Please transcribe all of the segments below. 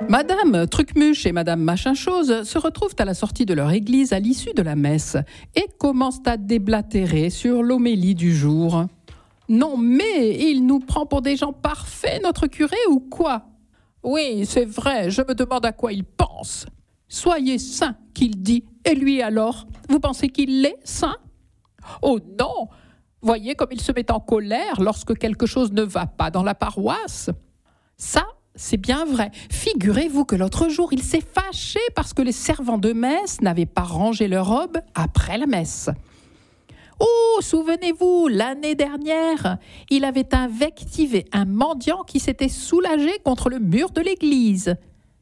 Madame Trucmuche et Madame Machin-Chose se retrouvent à la sortie de leur église à l'issue de la messe et commencent à déblatérer sur l'homélie du jour. Non mais, il nous prend pour des gens parfaits, notre curé, ou quoi ? Oui, c'est vrai, je me demande à quoi il pense. Soyez saint, qu'il dit, et lui alors, vous pensez qu'il l'est, saint ? Oh non ! Voyez comme il se met en colère lorsque quelque chose ne va pas dans la paroisse. Ça, c'est bien vrai. Figurez-vous que l'autre jour, il s'est fâché parce que les servants de messe n'avaient pas rangé leurs robes après la messe. Oh, souvenez-vous, l'année dernière, il avait invectivé un mendiant qui s'était soulagé contre le mur de l'église.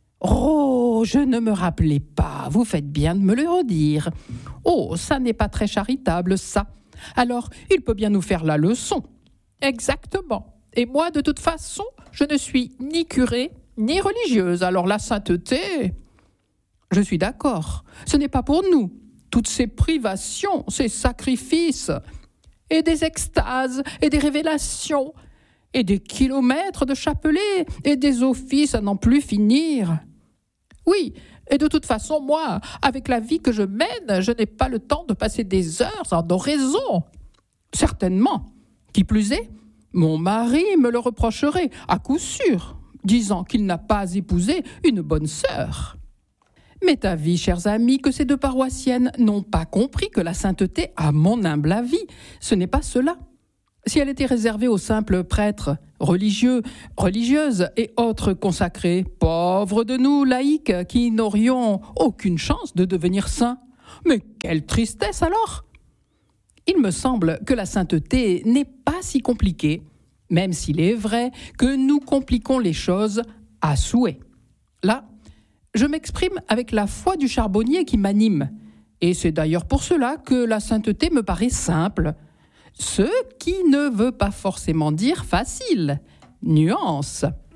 Oh, je ne me rappelais pas, vous faites bien de me le redire. Oh, ça n'est pas très charitable, ça. Alors, il peut bien nous faire la leçon. Exactement. Et moi, de toute façon, je ne suis ni curée, ni religieuse. Alors la sainteté, je suis d'accord. Ce n'est pas pour nous. Toutes ces privations, ces sacrifices, et des extases, et des révélations, et des kilomètres de chapelets, et des offices à n'en plus finir. Oui, et de toute façon, moi, avec la vie que je mène, je n'ai pas le temps de passer des heures en oraison. Certainement. Qui plus est, mon mari me le reprocherait, à coup sûr, disant qu'il n'a pas épousé une bonne sœur. M'est avis, chers amis, que ces deux paroissiennes n'ont pas compris que la sainteté, à mon humble avis, ce n'est pas cela. Si elle était réservée aux simples prêtres, religieux, religieuses et autres consacrés, pauvres de nous, laïcs, qui n'aurions aucune chance de devenir saints. Mais quelle tristesse alors ! Il me semble que la sainteté n'est pas si compliquée, même s'il est vrai que nous compliquons les choses à souhait. Là, je m'exprime avec la foi du charbonnier qui m'anime, et c'est d'ailleurs pour cela que la sainteté me paraît simple, ce qui ne veut pas forcément dire facile. Nuance.